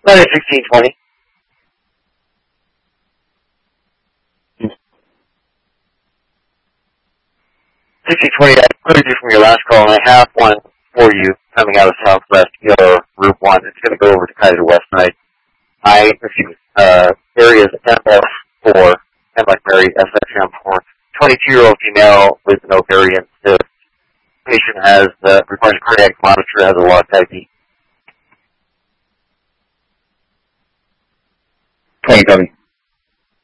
That is 1620. 1620, I quoted you from your last call, and I have one for you coming out of Southwest, your Route 1. It's going to go over to Kaiser West tonight. Areas MF4, M like Mary, SXM4, 22-year-old female with an ovarian cyst. Patient requires a cardiac monitor, has a locked ID. 20W.